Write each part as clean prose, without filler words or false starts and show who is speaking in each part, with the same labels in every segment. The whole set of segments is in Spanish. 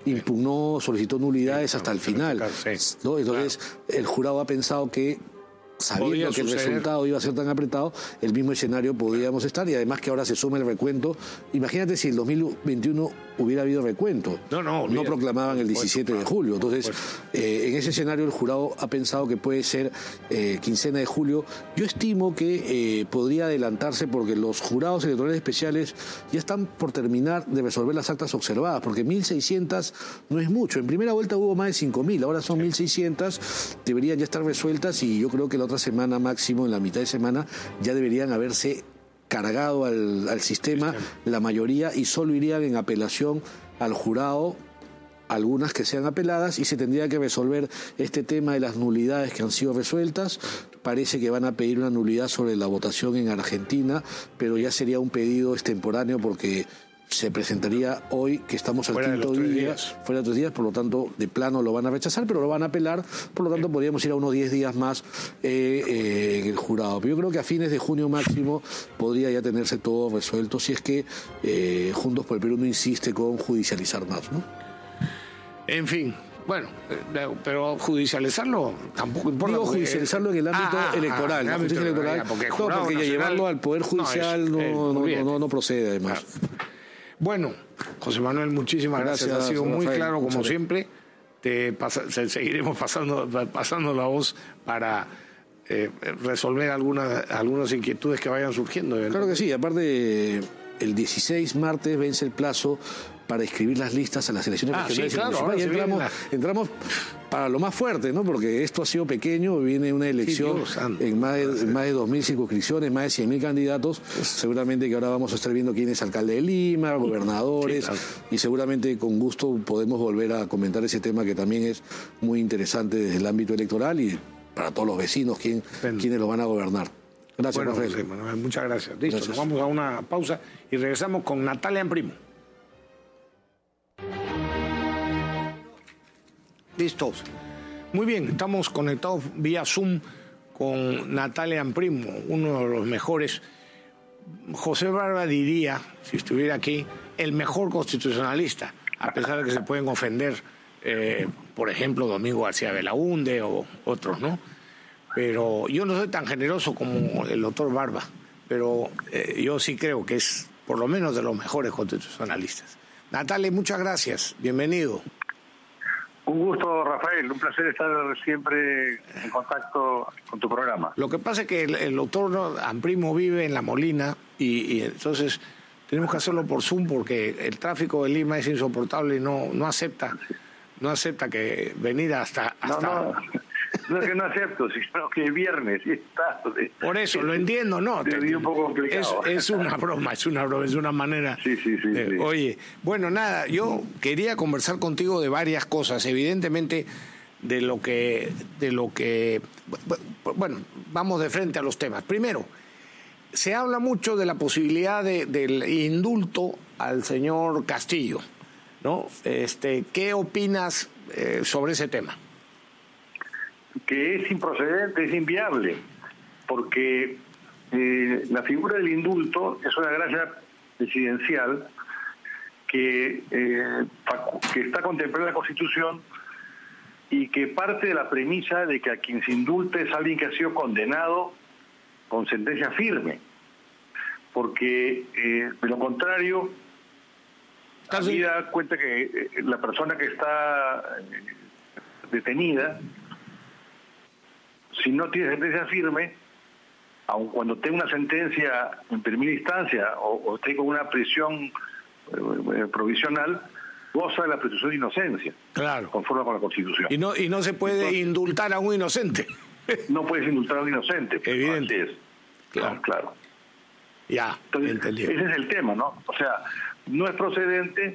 Speaker 1: impugnó, solicitó nulidades hasta el final, ¿no? Entonces, el jurado ha pensado que, sabiendo que el resultado iba a ser tan apretado, el mismo escenario podíamos estar, y además que ahora se suma el recuento. Imagínate si el 2021 hubiera habido recuento. No proclamaban el 17 de julio. Entonces, en ese escenario el jurado ha pensado que puede ser quincena de julio. Yo estimo que podría adelantarse porque los jurados electorales especiales ya están por terminar de resolver las actas observadas, porque 1.600 no es mucho. En primera vuelta hubo más de 5.000, ahora son 1.600, deberían ya estar resueltas, y yo creo que la otra semana máximo, en la mitad de semana, ya deberían haberse cargado al sistema la mayoría, y solo irían en apelación al jurado algunas que sean apeladas, y se tendría que resolver este tema de las nulidades que han sido resueltas. Parece que van a pedir una nulidad sobre la votación en Argentina, pero ya sería un pedido extemporáneo porque se presentaría hoy, que estamos al quinto día, fuera de 3 días, por lo tanto, de plano lo van a rechazar, pero lo van a apelar, por lo tanto, podríamos ir a unos 10 días más en el jurado. Pero yo creo que a fines de junio máximo podría ya tenerse todo resuelto, si es que Juntos por el Perú no insiste con judicializar más, ¿no?
Speaker 2: En fin, bueno, pero judicializarlo tampoco importa.
Speaker 1: Digo, judicializarlo en el ámbito electoral, la justicia electoral, porque llevarlo al Poder Judicial no procede, además.
Speaker 2: Claro. Bueno, José Manuel, muchísimas gracias. Ha sido muy claro, como siempre. Seguiremos pasando la voz para resolver algunas inquietudes que vayan surgiendo.
Speaker 1: Claro que sí. Aparte, el 16 martes vence el plazo para inscribir las listas a las elecciones regionales.
Speaker 2: Sí, claro,
Speaker 1: y entramos para lo más fuerte, ¿no? Porque esto ha sido pequeño, viene una elección en más de 2.000 circunscripciones, más de 100.000 candidatos. Seguramente que ahora vamos a estar viendo quién es alcalde de Lima, gobernadores, y seguramente con gusto podemos volver a comentar ese tema, que también es muy interesante desde el ámbito electoral y para todos los vecinos, quiénes lo van a gobernar. Gracias, Rafael.
Speaker 2: José Manuel, muchas gracias. Listo, nos vamos a una pausa y regresamos con Natalia Amprimo. Listos. Muy bien, estamos conectados vía Zoom con Natalia Amprimo, uno de los mejores. José Barba diría, si estuviera aquí, el mejor constitucionalista, a pesar de que se pueden ofender, por ejemplo, Domingo García Belaúnde o otros, ¿no? Pero yo no soy tan generoso como el doctor Barba, pero yo sí creo que es por lo menos de los mejores constitucionalistas. Natalia, muchas gracias, bienvenido.
Speaker 3: Un gusto, Rafael, un placer estar siempre en contacto con tu programa.
Speaker 2: Lo que pasa es que el doctor Amprimo vive en La Molina y entonces tenemos que hacerlo por Zoom porque el tráfico de Lima es insoportable y no acepta que venir hasta...
Speaker 3: No es que no acepto, sino que el viernes está.
Speaker 2: Por eso, lo entiendo, ¿no?
Speaker 3: Es un poco complicado.
Speaker 2: Es una broma, es una manera.
Speaker 3: Sí.
Speaker 2: Oye, bueno, nada, yo quería conversar contigo de varias cosas, evidentemente de lo que. Bueno, vamos de frente a los temas. Primero, se habla mucho de la posibilidad del indulto al señor Castillo, ¿no? ¿Qué opinas sobre ese tema?
Speaker 3: Que es improcedente, es inviable, porque la figura del indulto es una gracia presidencial que está contemplada en la Constitución y que parte de la premisa de que a quien se indulte es alguien que ha sido condenado con sentencia firme, porque de lo contrario, a mí da cuenta que la persona que está detenida, si no tiene sentencia firme, aun cuando tenga una sentencia en primera instancia o esté con una prisión provisional, goza de la presunción de inocencia,
Speaker 2: claro,
Speaker 3: conforme con la Constitución.
Speaker 2: Y no se puede indultar a un inocente.
Speaker 3: No puedes indultar a un inocente.
Speaker 2: Evidente.
Speaker 3: Así es. Claro.
Speaker 2: Ya,
Speaker 3: entonces,
Speaker 2: entendido.
Speaker 3: Ese es el tema, ¿no? O sea, no es procedente.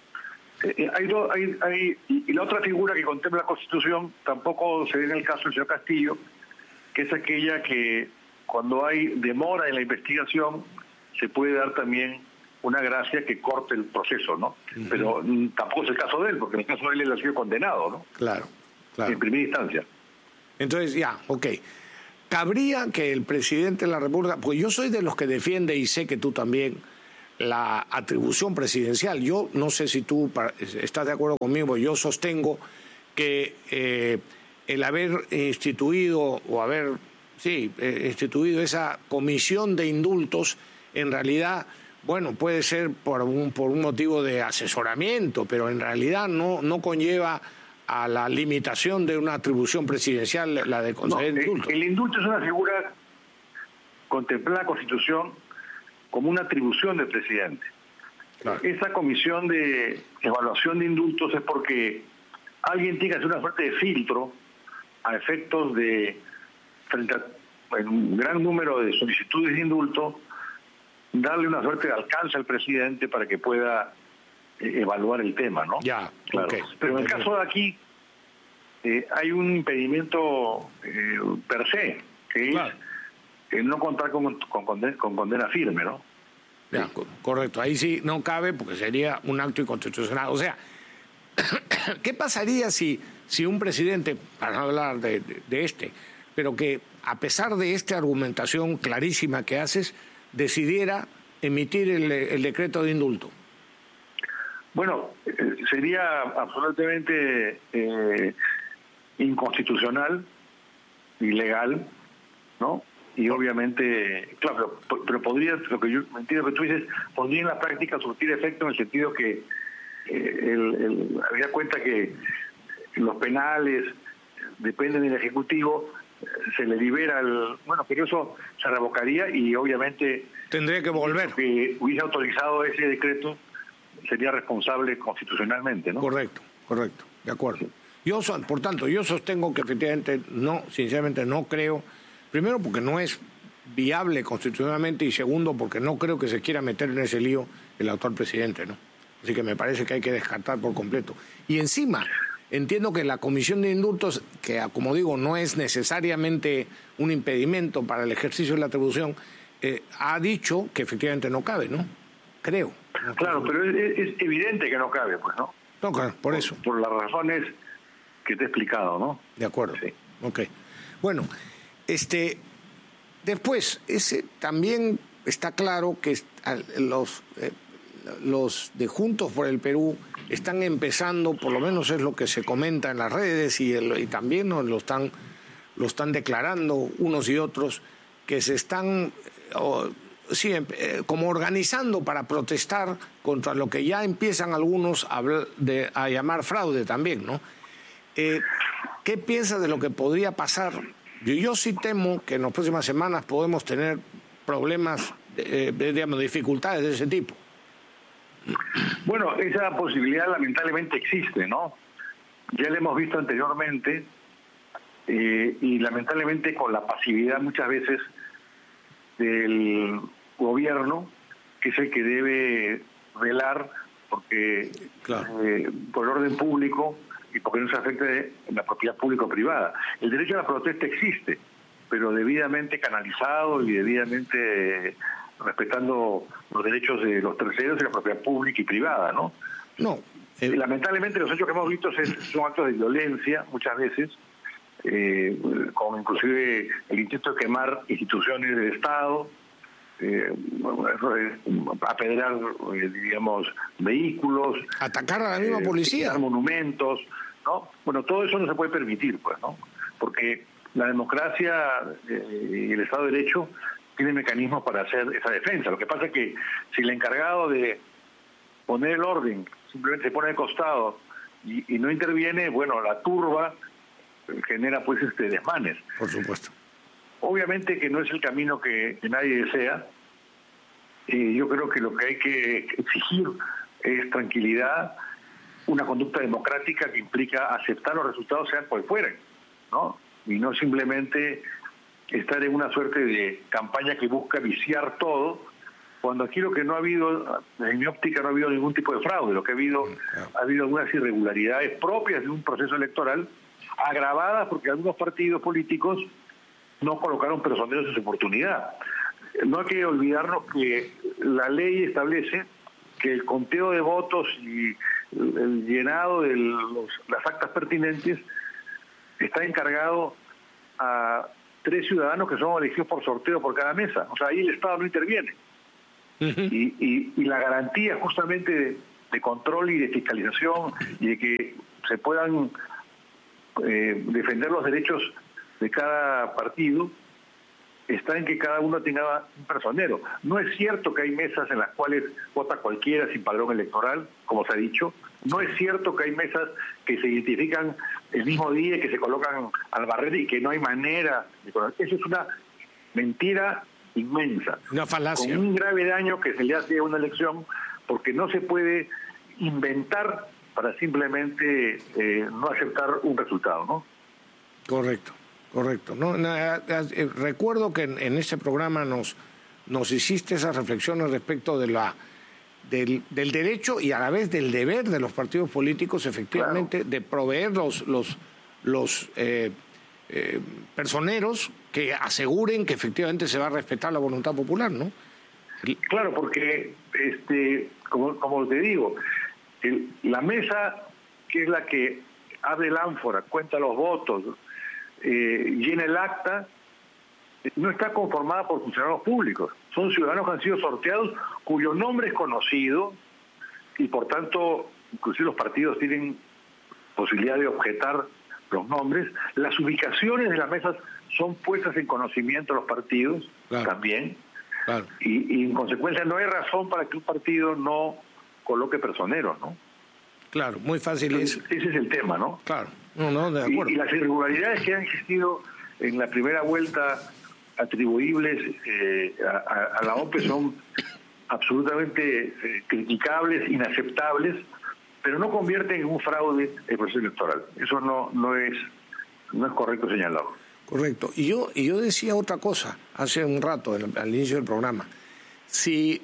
Speaker 3: Y la otra figura que contempla la Constitución tampoco se ve en el caso del señor Castillo, que es aquella que cuando hay demora en la investigación se puede dar también una gracia que corte el proceso, ¿no? Uh-huh. Pero tampoco es el caso de él, porque en el caso de él ha sido condenado, ¿no?
Speaker 2: Claro.
Speaker 3: En primera instancia.
Speaker 2: Entonces, cabría que el presidente de la República, pues yo soy de los que defiende, y sé que tú también, la atribución presidencial. Yo no sé si tú estás de acuerdo conmigo, yo sostengo que el haber instituido instituido esa comisión de indultos, en realidad, bueno, puede ser por un motivo de asesoramiento, pero en realidad no conlleva a la limitación de una atribución presidencial, la de conceder indultos.
Speaker 3: El indulto es una figura contemplada en la Constitución como una atribución del presidente. Claro. Esa comisión de evaluación de indultos es porque alguien tiene que hacer una suerte de filtro a efectos de, frente a un gran número de solicitudes de indulto, darle una suerte de alcance al presidente para que pueda evaluar el tema, ¿no?
Speaker 2: Ya,
Speaker 3: claro. Okay. Pero en el caso de aquí hay un impedimento per se, que claro, es no contar con condena firme, ¿no?
Speaker 2: Ya, sí. Correcto. Ahí sí no cabe porque sería un acto inconstitucional. O sea, ¿qué pasaría si un presidente, para no hablar de pero que a pesar de esta argumentación clarísima que haces, decidiera emitir el decreto de indulto?
Speaker 3: Bueno, sería absolutamente inconstitucional, ilegal, ¿no? Y obviamente, claro, pero podría, lo que yo entiendo que tú dices, podría en la práctica surtir efecto en el sentido que había cuenta que los penales dependen del Ejecutivo, se le libera pero eso se revocaría y obviamente
Speaker 2: tendría que volver.
Speaker 3: Que hubiese autorizado ese decreto sería responsable constitucionalmente, ¿no?
Speaker 2: Correcto, de acuerdo. Sí. Por tanto, yo sostengo que efectivamente sinceramente no creo, primero porque no es viable constitucionalmente y segundo porque no creo que se quiera meter en ese lío el actual presidente, ¿no? Así que me parece que hay que descartar por completo. Y encima, entiendo que la comisión de indultos, que como digo no es necesariamente un impedimento para el ejercicio de la atribución, ha dicho que efectivamente no cabe, ¿no? Creo.
Speaker 3: Claro, pero es evidente que no cabe, pues, ¿no?
Speaker 2: No, claro, por eso.
Speaker 3: Por las razones que te he explicado, ¿no?
Speaker 2: De acuerdo.
Speaker 3: Sí.
Speaker 2: Ok. Bueno, después, también está claro que los de Juntos por el Perú están empezando, por lo menos es lo que se comenta en las redes y también lo están declarando unos y otros, que se están como organizando para protestar contra lo que ya empiezan algunos a llamar fraude también, ¿no? ¿Qué piensas de lo que podría pasar? Yo sí temo que en las próximas semanas podemos tener problemas, dificultades de ese tipo.
Speaker 3: Bueno, esa posibilidad lamentablemente existe, ¿no? Ya la hemos visto anteriormente y lamentablemente con la pasividad muchas veces del gobierno, que es el que debe velar porque
Speaker 2: claro,
Speaker 3: por el orden público y porque no se afecte la propiedad público-privada. El derecho a la protesta existe, pero debidamente canalizado y debidamente respetando los derechos de los terceros y la propiedad pública y privada, ¿no?
Speaker 2: No.
Speaker 3: Lamentablemente los hechos que hemos visto son actos de violencia muchas veces, como inclusive el intento de quemar instituciones del Estado, apedrear, digamos, vehículos,
Speaker 2: atacar a la misma policía,
Speaker 3: monumentos, ¿no? Bueno, todo eso no se puede permitir, pues, ¿no? Porque la democracia y el Estado de Derecho tienen mecanismos para hacer esa defensa. Lo que pasa es que si el encargado de poner el orden simplemente se pone de costado y no interviene, bueno, la turba genera pues desmanes.
Speaker 2: Por supuesto.
Speaker 3: Obviamente que no es el camino que nadie desea. Yo creo que lo que hay que exigir es tranquilidad, una conducta democrática que implica aceptar los resultados sean cual fueren, ¿no? Y no simplemente estar en una suerte de campaña que busca viciar todo, cuando aquí lo que no ha habido, en mi óptica no ha habido ningún tipo de fraude, lo que ha habido algunas irregularidades propias de un proceso electoral, agravadas porque algunos partidos políticos no colocaron personeros en su oportunidad. No hay que olvidarnos que la ley establece que el conteo de votos y el llenado de las actas pertinentes está encargado a 3 ciudadanos que son elegidos por sorteo por cada mesa. O sea, ahí el Estado no interviene. y la garantía justamente de control y de fiscalización y de que se puedan defender los derechos de cada partido está en que cada uno tenga un personero. No es cierto que hay mesas en las cuales vota cualquiera sin padrón electoral, como se ha dicho. No es cierto que hay mesas que se identifican el mismo día y que se colocan al barrer y que no hay manera de conocer. Eso es una mentira inmensa.
Speaker 2: Una falacia.
Speaker 3: Con un grave daño que se le hace a una elección, porque no se puede inventar para simplemente no aceptar un resultado, ¿no?
Speaker 2: Correcto. No, recuerdo que en este programa nos hiciste esas reflexiones respecto de del derecho y a la vez del deber de los partidos políticos, efectivamente, claro, de proveer los personeros que aseguren que efectivamente se va a respetar la voluntad popular, ¿no?
Speaker 3: Claro, porque como te digo, la mesa, que es la que abre el ánfora, cuenta los votos, llena el acta, no está conformada por funcionarios públicos. Son ciudadanos que han sido sorteados, cuyo nombre es conocido, y por tanto, inclusive los partidos tienen posibilidad de objetar los nombres. Las ubicaciones de las mesas son puestas en conocimiento de los partidos, claro, también. Claro. Y en consecuencia no hay razón para que un partido no coloque personeros, ¿no?
Speaker 2: Claro, muy fácil.
Speaker 3: Ese es el tema, ¿no?
Speaker 2: Claro, no, de acuerdo.
Speaker 3: Y las irregularidades que han existido en la primera vuelta atribuibles a la OMP son absolutamente criticables, inaceptables, pero no convierten en un fraude el proceso electoral. Eso no es correcto señalarlo.
Speaker 2: Correcto. Y yo decía otra cosa hace un rato, al inicio del programa. Si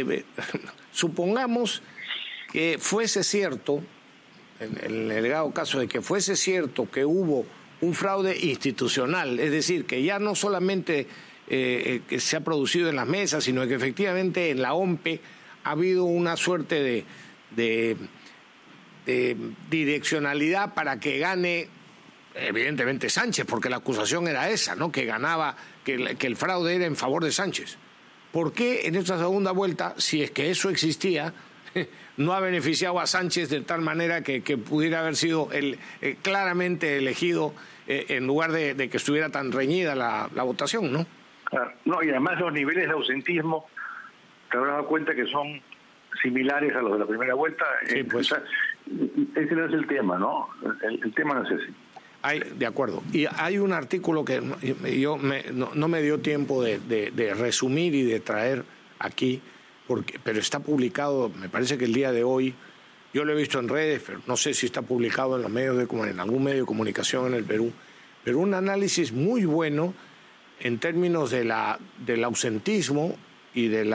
Speaker 2: supongamos que fuese cierto, en el dado caso de que fuese cierto que hubo un fraude institucional, es decir, que ya no solamente que se ha producido en las mesas, sino que efectivamente en la OMPE ha habido una suerte de direccionalidad para que gane, evidentemente, Sánchez, porque la acusación era esa, ¿no? Que ganaba, que el fraude era en favor de Sánchez. ¿Por qué en esta segunda vuelta, si es que eso existía, no ha beneficiado a Sánchez de tal manera que pudiera haber sido claramente elegido en lugar de que estuviera tan reñida la votación, ¿no?
Speaker 3: No, y además los niveles de ausentismo, te habrás dado cuenta que son similares a los de la primera vuelta.
Speaker 2: Sí, pues.
Speaker 3: Ese no es el tema, ¿no? El tema no es ese.
Speaker 2: De acuerdo. Y hay un artículo que no me dio tiempo de resumir y de traer aquí, pero está publicado, me parece que el día de hoy, yo lo he visto en redes, pero no sé si está publicado en los medios en algún medio de comunicación en el Perú, pero un análisis muy bueno en términos del ausentismo y del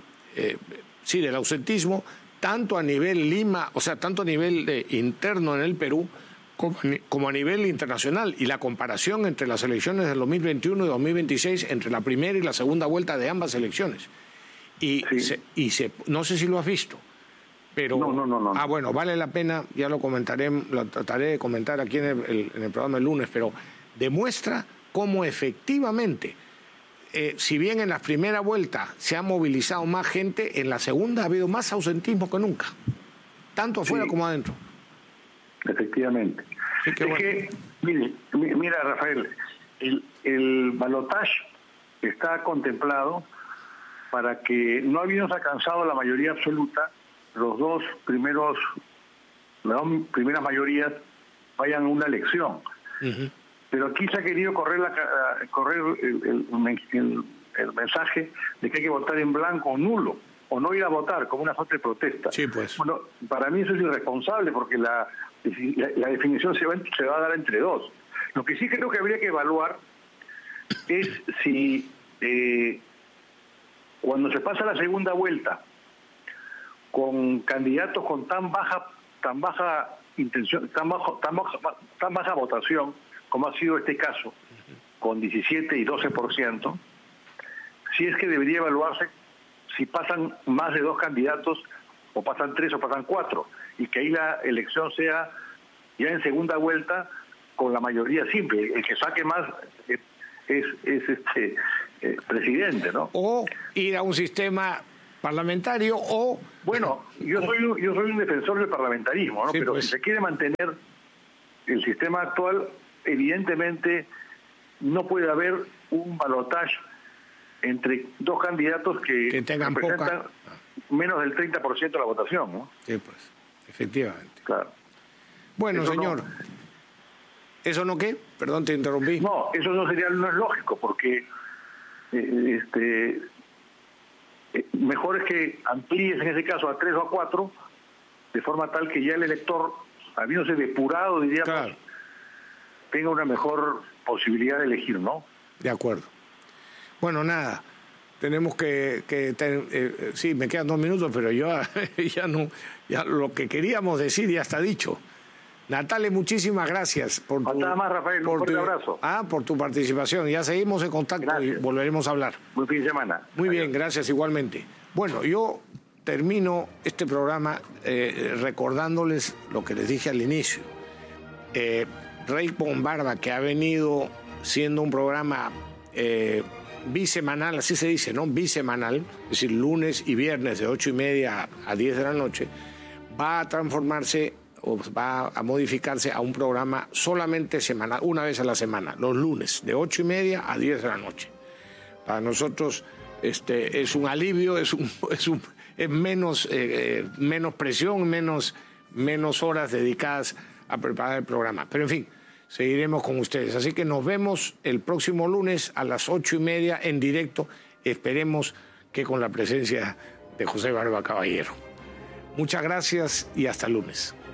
Speaker 2: ausentismo, tanto a nivel Lima, o sea, tanto a nivel interno en el Perú, como a nivel internacional, y la comparación entre las elecciones del 2021 y 2026, entre la primera y la segunda vuelta de ambas elecciones. No sé si lo has visto, pero
Speaker 3: no.
Speaker 2: Bueno, vale la pena, ya lo trataré de comentar aquí en el programa el lunes, pero demuestra cómo efectivamente, si bien en la primera vuelta se ha movilizado más gente, en la segunda ha habido más ausentismo que nunca, tanto afuera como adentro.
Speaker 3: Efectivamente. Sí, mira, Rafael, el balotaje está contemplado para que, no habiendo alcanzado la mayoría absoluta, las dos primeras mayorías vayan a una elección. Uh-huh. Pero aquí se ha querido correr el mensaje de que hay que votar en blanco o nulo, o no ir a votar como una suerte de protesta.
Speaker 2: Sí, pues.
Speaker 3: Bueno, para mí eso es irresponsable, porque la definición se va a dar entre dos. Lo que sí creo que habría que evaluar es si cuando se pasa la segunda vuelta con candidatos con tan baja intención, tan baja votación, como ha sido este caso, con 17 y 12%, si es que debería evaluarse si pasan más de dos candidatos, o pasan tres o pasan cuatro, y que ahí la elección sea ya en segunda vuelta con la mayoría simple. El que saque más es presidente, ¿no?
Speaker 2: O ir a un sistema parlamentario o...
Speaker 3: Bueno, yo soy un defensor del parlamentarismo, ¿no?
Speaker 2: Sí,
Speaker 3: pero
Speaker 2: pues,
Speaker 3: si se quiere mantener el sistema actual, evidentemente no puede haber un balotaje entre dos candidatos que
Speaker 2: tengan
Speaker 3: representan menos del 30% de la votación, ¿no?
Speaker 2: Sí, pues, efectivamente.
Speaker 3: Claro.
Speaker 2: Bueno,
Speaker 3: Eso
Speaker 2: señor, ¿eso no qué? Perdón, te interrumpí.
Speaker 3: No, eso no es lógico, porque mejor es que amplíes en ese caso a 3 o a 4, de forma tal que ya el elector, habiéndose depurado, diríamos,
Speaker 2: Claro.
Speaker 3: tenga una mejor posibilidad de elegir, ¿no?
Speaker 2: De acuerdo. Bueno, nada, tenemos sí, me quedan 2 minutos, pero yo ya lo que queríamos decir ya está dicho. Natalia, muchísimas gracias por
Speaker 3: Nada más, Rafael, un fuerte abrazo.
Speaker 2: por tu participación. Ya seguimos en contacto. Gracias. Y volveremos a hablar.
Speaker 3: Buen fin de semana.
Speaker 2: Muy bien, gracias igualmente. Bueno, yo termino este programa recordándoles lo que les dije al inicio. Rey con Barba, que ha venido siendo un programa bisemanal, así se dice, ¿no? Bisemanal, es decir, lunes y viernes de 8:30 a 10 de la noche, va a transformarse o va a modificarse a un programa solamente semanal, una vez a la semana, los lunes, de 8:30 a 10 de la noche. Para nosotros es un alivio, es menos presión, menos horas dedicadas a preparar el programa. Pero en fin, seguiremos con ustedes. Así que nos vemos el próximo lunes a las 8:30 en directo. Esperemos que con la presencia de José Barba Caballero. Muchas gracias y hasta el lunes.